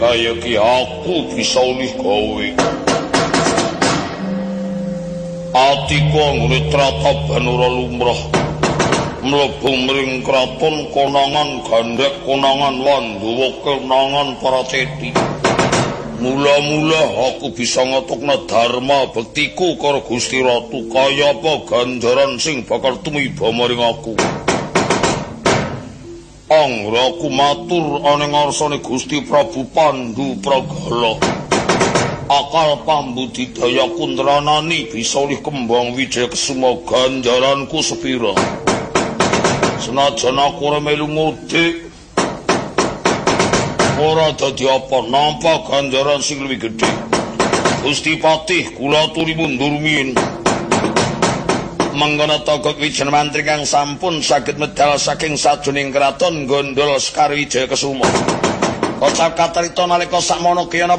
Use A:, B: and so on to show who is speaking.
A: kaya ki aku bisa olih gawe. Atiku anggone Trataban ora lumrah. Mlebu mring kraton konangan gandhek konangan Wandawa konangan para ceti. Mula-mula aku bisa ngetokna dharma bektiku karo Gusti Ratu kaya apa ganjaran sing bakal tumiba maring aku. Angra aku matur ana ngarsane Gusti Prabu Pandhu Pragala. Akal pambudidaya kuntranani bisa olih kembang Wijaya Kesuma ganjaranku sepira. Senajan aku ora melu mudik ora dadi apa nampa ganjaran sing luwih gedhe. Gusti Patih kula aturi mundur min. Mangkana Togog Wijen Mantri kang sampun saged medal saking sajroning kraton Gondol Sekar Wijaya Kesuma. Kocap kacarita nalika sakmono kiyana